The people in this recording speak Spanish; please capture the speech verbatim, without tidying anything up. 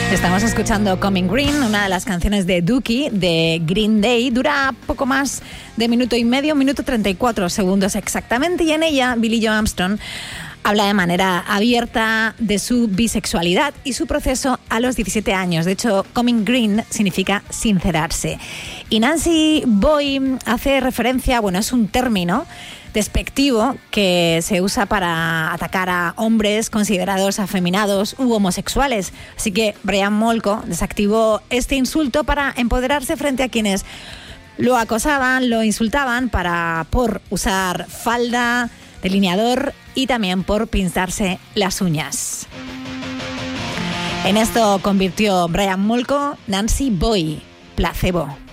Estamos escuchando Coming Green, una de las canciones de Dookie de Green Day. Dura poco más de minuto y medio, minuto treinta y cuatro segundos exactamente, y en ella Billie Joe Armstrong habla de manera abierta de su bisexualidad y su proceso a los diecisiete años. De hecho, Coming Green significa sincerarse. Y Nancy Boy hace referencia, bueno, es un término despectivo que se usa para atacar a hombres considerados afeminados u homosexuales. Así que Brian Molko desactivó este insulto para empoderarse frente a quienes lo acosaban, lo insultaban para, por usar falda, delineador y también por pintarse las uñas. En esto convirtió Brian Molko Nancy Boy, Placebo.